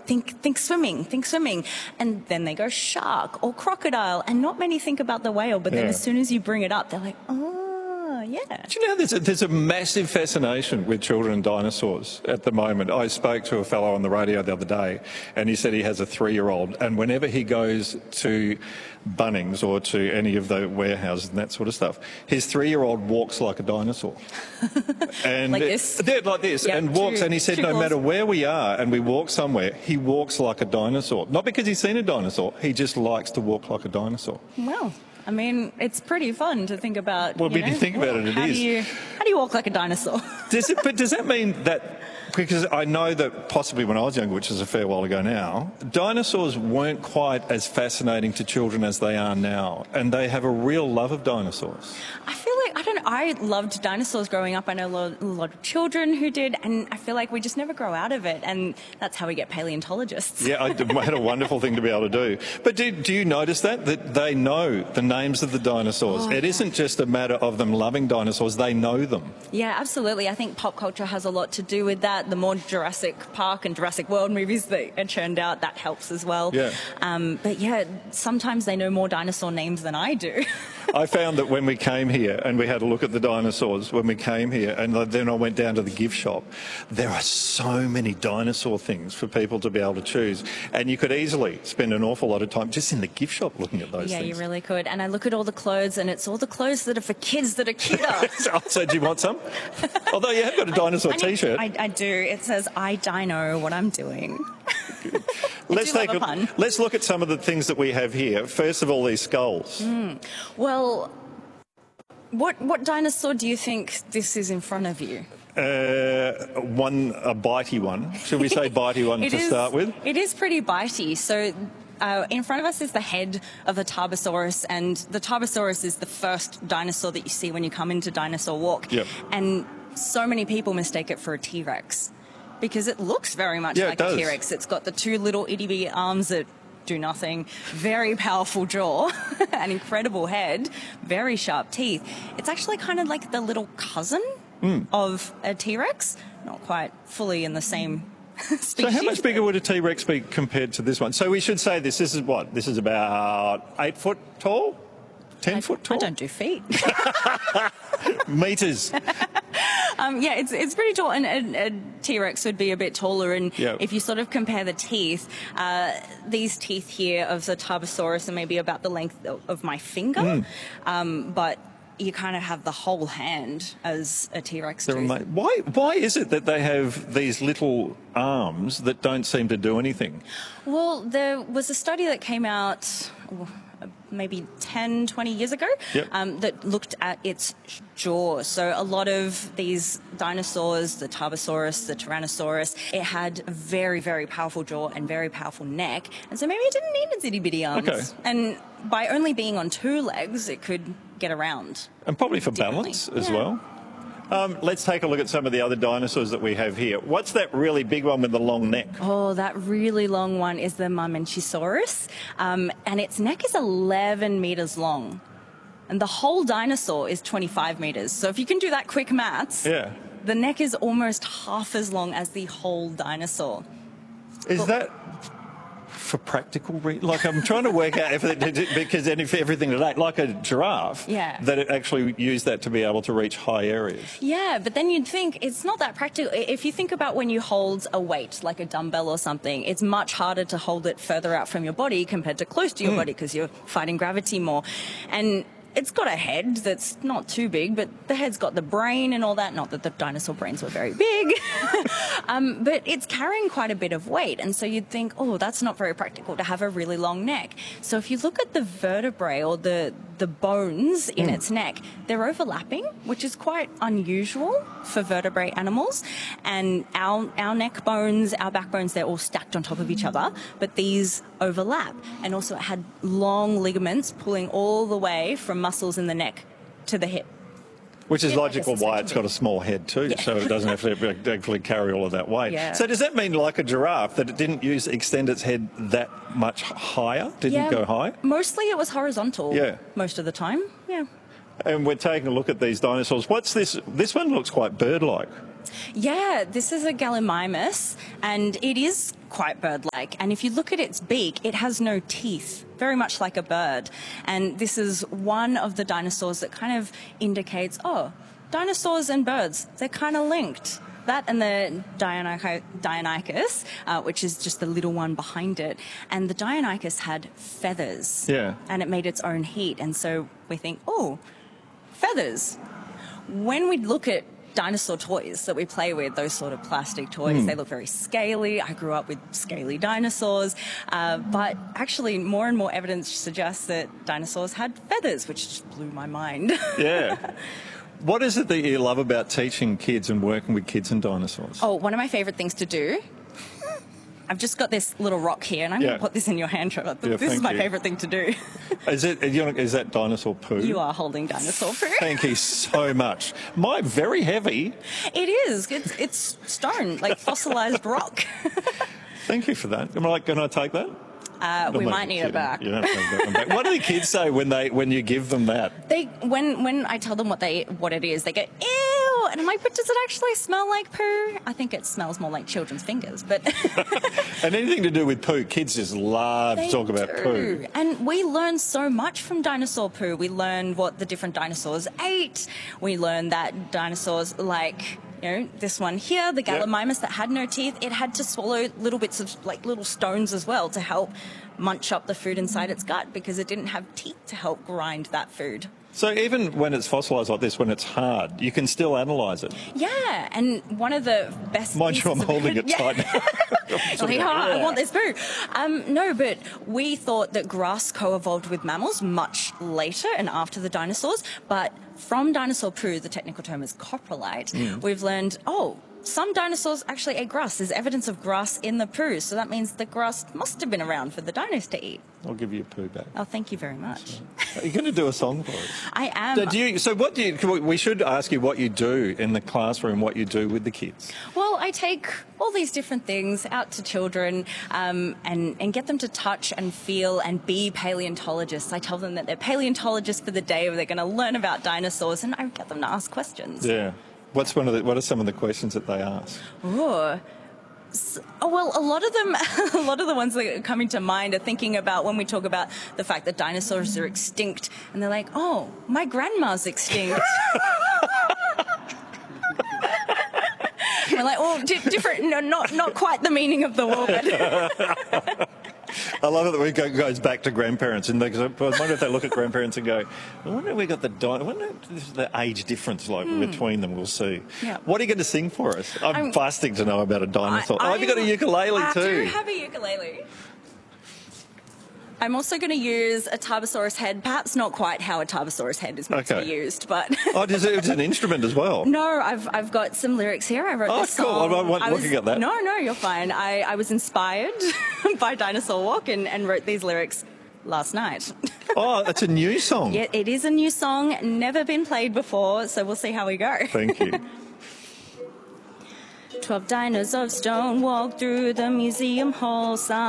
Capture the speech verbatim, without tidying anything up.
think, think swimming, think swimming. And then they go shark or crocodile. And not many think about the whale, but then Yeah. as soon as you bring it up, they're like, oh, yeah. Do you know there's a, there's a massive fascination with children and dinosaurs at the moment? I spoke to a fellow on the radio the other day, and he said he has a three-year-old, and whenever he goes to Bunnings or to any of the warehouses and that sort of stuff, his three-year-old walks like a dinosaur. And Like this? Yeah, like this, Yep, and walks. true, And he said, true no calls. matter where we are and we walk somewhere, he walks like a dinosaur. Not because he's seen a dinosaur, he just likes to walk like a dinosaur. Well, I mean, it's pretty fun to think about. Well, you when you know, think about it, it how is. Do you, how do you walk like a dinosaur? Does it, but does that mean that, because I know that possibly when I was younger, which is a fair while ago now, dinosaurs weren't quite as fascinating to children as they are now, and they have a real love of dinosaurs. I feel like, I don't know, I loved dinosaurs growing up. I know a lot, a lot of children who did, and I feel like we just never grow out of it, and that's how we get paleontologists. Yeah, I had a wonderful thing to be able to do. But do, do you notice that? That they know the names of the dinosaurs. Oh, it yeah. isn't just a matter of them loving dinosaurs, they know them. Yeah, absolutely. I think pop culture has a lot to do with that. The more Jurassic Park and Jurassic World movies that are churned out, that helps as well. Yeah. Um, but yeah, sometimes they know more dinosaur names than I do. I found that when we came here and we had a look at the dinosaurs when we came here, and then I went down to the gift shop, there are so many dinosaur things for people to be able to choose, and you could easily spend an awful lot of time just in the gift shop looking at those Yeah, things. you really could. And I look at all the clothes, and it's all the clothes that are for kids that are cuter. so, so do you want some? Although you have got a dinosaur I need- T-shirt. I, I do. It says, I dino what I'm doing. Let's do take love a pun. let's look at some of the things that we have here. First of all, these skulls. Mm. Well, what what dinosaur do you think this is in front of you? Uh, one, a bitey one. Should we say bitey one It to is- start with? It is pretty bitey. So uh, in front of us is the head of the Tarbosaurus, and the Tarbosaurus is the first dinosaur that you see when you come into Dinosaur Walk. Yep. And so many people mistake it for a T-Rex because it looks very much Yeah, it like does. a T-Rex. It's got the two little itty-bitty arms that do nothing, very powerful jaw, an incredible head, very sharp teeth. It's actually kind of like the little cousin Mm. of a T-Rex, not quite fully in the same species. So how much bigger would a T-Rex be compared to this one? So we should say this, this is what? This is about eight foot tall? Ten I, foot tall? I don't do feet. Metres. um, yeah, it's it's pretty tall, and a, a T-Rex would be a bit taller. And Yep. if you sort of compare the teeth, uh, these teeth here of the Tarbosaurus are maybe about the length of, of my finger, Mm. um, but you kind of have the whole hand as a T-Rex They're tooth. ama- Why, why is it that they have these little arms that don't seem to do anything? Well, there was a study that came out oh, maybe ten, twenty years ago Yep. um, that looked at its jaw. So a lot of these dinosaurs, the Tarbosaurus, the Tyrannosaurus, it had a very, very powerful jaw and very powerful neck. And so maybe it didn't need its itty-bitty arms. Okay. And by only being on two legs, it could get around. And probably for Differently. balance as Yeah. well. Um, let's take a look at some of the other dinosaurs that we have here. What's that really big one with the long neck? Oh, that really long one is the Mamenchisaurus, um, and its neck is eleven meters long, and the whole dinosaur is twenty-five meters. So if you can do that quick maths, Yeah. the neck is almost half as long as the whole dinosaur. Is that for practical reasons? Like, I'm trying to work out if it, because then if everything today, like a giraffe, Yeah. that it actually used that to be able to reach high areas. Yeah, but then you'd think it's not that practical. If you think about when you hold a weight, like a dumbbell or something, it's much harder to hold it further out from your body compared to close to your Mm. body because you're fighting gravity more. And it's got a head that's not too big, but the head's got the brain and all that. Not that the dinosaur brains were very big, um, but it's carrying quite a bit of weight. And so you'd think, oh, that's not very practical to have a really long neck. So if you look at the vertebrae or the, the bones in Mm. its neck, they're overlapping, which is quite unusual for vertebrate animals. And our, our neck bones, our backbones, they're all stacked on top of each other, but these overlap. And also it had long ligaments pulling all the way from muscles in the neck to the hip. Which is Yeah, I logical guess why it's it's got a small head too, Yeah. so it doesn't have to actually carry all of that weight. Yeah. So does that mean, like a giraffe, that it didn't use extend its head that much higher? Didn't Yeah, go high? Mostly it was horizontal. Yeah. Most of the time. Yeah. And we're taking a look at these dinosaurs. What's this? This one looks quite bird-like. Yeah, this is a Gallimimus, and it is quite bird-like. And if you look at its beak, it has no teeth, very much like a bird. And this is one of the dinosaurs that kind of indicates, oh, dinosaurs and birds, they're kind of linked. That and the Deinonychus, Deinonychus uh, which is just the little one behind it. And the Deinonychus had feathers. Yeah. And it made its own heat. And so we think, oh, feathers. When we look at dinosaur toys that we play with, those sort of plastic toys, mm. they look very scaly. I grew up with scaly dinosaurs. Uh, but actually, more and more evidence suggests that dinosaurs had feathers, which just blew my mind. Yeah. What is it that you love about teaching kids and working with kids and dinosaurs? Oh, one of my favourite things to do. I've just got this little rock here, and I'm yeah. going to put this in your hand, Trevor. Yeah, this is my you. favourite thing to do. Is it? Is that dinosaur poo? You are holding dinosaur poo. Thank you so much. My very heavy. It is. It's, it's stone, like fossilised rock. Thank you for that. Am I like, can I take that? Uh, we might need it back. You don't have to have that one back. What do the kids say when they when you give them that? They when when I tell them what they what it is, they go ew, and I'm like, but does it actually smell like poo? I think it smells more like children's fingers, but. And anything to do with poo, kids just love they to talk about do. poo. And we learn so much from dinosaur poo. We learn what the different dinosaurs ate. We learn that dinosaurs like. You know, this one here, the Gallimimus yep. that had no teeth, it had to swallow little bits of, like, little stones as well to help munch up the food inside its gut because it didn't have teeth to help grind that food. So even when it's fossilised like this, when it's hard, you can still analyse it? Yeah, and one of the best Mind you, I'm holding it, it yeah. tight now. like, oh, I want this poo. Um, no, but we thought that grass co-evolved with mammals much later and after the dinosaurs, but from dinosaur poo, the technical term is coprolite, mm. we've learned, oh, some dinosaurs actually ate grass. There's evidence of grass in the poo, so that means the grass must have been around for the dinos to eat. I'll give you a poo back. Oh, thank you very much. So, are you going to do a song for us? I am. So, do you, so what do you, we should ask you what you do in the classroom, what you do with the kids. Well, I take all these different things out to children um, and, and get them to touch and feel and be paleontologists. I tell them that they're paleontologists for the day where they're going to learn about dinosaurs, and I get them to ask questions. Yeah. What's one of the, what are some of the questions that they ask? Oh, oh well, a lot of them, a lot of the ones that are coming to mind are thinking about when we talk about the fact that dinosaurs are extinct, and they're like, "Oh, my grandma's extinct." We're like, "Oh, di- different, no, not not quite the meaning of the word." I love it that we go, goes back to grandparents, and they, I wonder if they look at grandparents and go, "I wonder if we got the I wonder if the age difference like mm. between them. We'll see." Yeah. What are you going to sing for us? I'm, I'm busting to know about a dinosaur. I, oh, have you got a ukulele I too? I do have a ukulele. I'm also going to use a Tarbosaurus head, perhaps not quite how a Tarbosaurus head is meant okay. to be used, but... oh, it's, it's an instrument as well? No, I've I've got some lyrics here. I wrote oh, this cool. song. I wasn't I was, looking at that. No, no, you're fine. I, I was inspired by Dinosaur Walk and, and wrote these lyrics last night. Oh, that's a new song. Yeah, it is a new song, never been played before, so we'll see how we go. Thank you. Twelve dinos of stone walk through the museum hall. Some